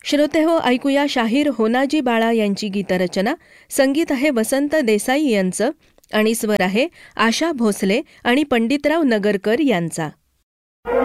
श्रोतेहो, ऐकूया शाहीर होनाजी बाळा यांची गीतरचना. संगीत आहे वसंत देसाई यांचं आणि स्वर आहे आशा भोसले आणि पंडितराव नगरकर यांचा.